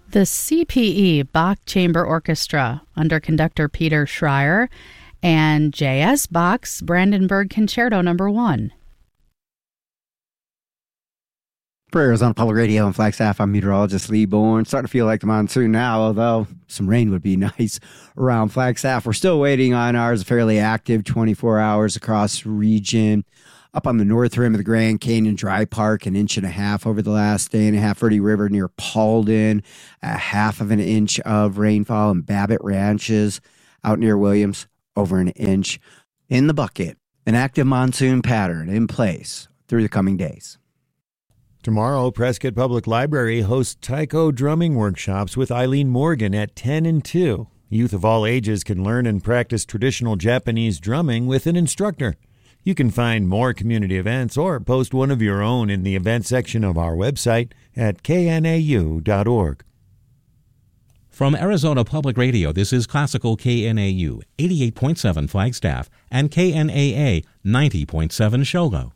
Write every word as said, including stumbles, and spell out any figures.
The C P E Bach Chamber Orchestra under conductor Peter Schreier and J S Bach's Brandenburg Concerto Number One. For Arizona Public Radio and Flagstaff, I'm meteorologist Lee Bourne. Starting to feel like the monsoon now, although some rain would be nice around Flagstaff. We're still waiting on ours, fairly active twenty-four hours across the region. Up on the north rim of the Grand Canyon Dry Park, an inch and a half over the last day and a half. Verde River near Paulden, a half of an inch of rainfall. And Babbitt Ranches out near Williams, over an inch. In the bucket, an active monsoon pattern in place through the coming days. Tomorrow, Prescott Public Library hosts taiko drumming workshops with Eileen Morgan at ten and two. Youth of all ages can learn and practice traditional Japanese drumming with an instructor. You can find more community events or post one of your own in the event section of our website at k n a u dot org. From Arizona Public Radio, this is Classical K N A U, eighty-eight point seven Flagstaff, and K N A A, ninety point seven Shogo.